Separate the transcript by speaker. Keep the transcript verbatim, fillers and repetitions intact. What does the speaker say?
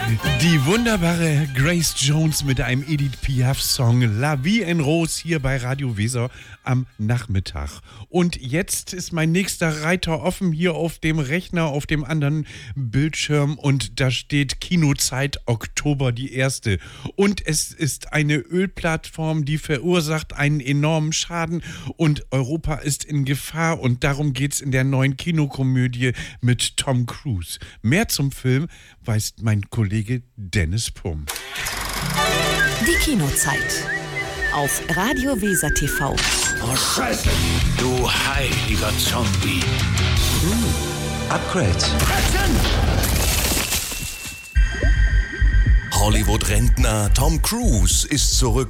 Speaker 1: Die wunderbare Grace Jones mit einem Edith Piaf-Song La Vie en Rose hier bei Radio Weser am Nachmittag. Und jetzt ist mein nächster Reiter offen hier auf dem Rechner, auf dem anderen Bildschirm und da steht Kinozeit Oktober die erste. Und es ist eine Ölplattform, die verursacht einen enormen Schaden und Europa ist in Gefahr und darum geht's in der neuen Kinokomödie mit Tom Cruise. Mehr zum Film weiß mein Kollege Dennis Pumm.
Speaker 2: Die Kinozeit auf Radio Weser T V.
Speaker 3: Oh Scheiße! Du heiliger Zombie!
Speaker 4: Hm. Upgrade.
Speaker 5: Hollywood-Rentner Tom Cruise ist zurück